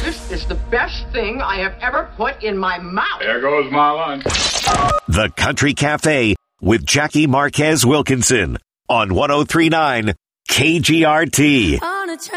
This is the best thing I have ever put in my mouth. There goes my lunch. The Country Cafe with Jackie Marquez Wilkinson on 103.9 KGRT.